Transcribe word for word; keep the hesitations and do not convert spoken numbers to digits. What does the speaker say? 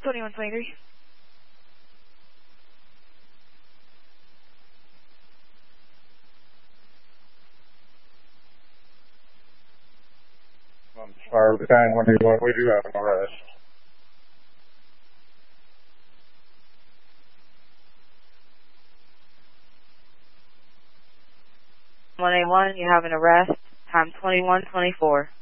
twenty-one twenty-three. Fire Battalion one eighty-one, we do have an arrest. one eighty-one, you have an arrest, time twenty-one twenty-four.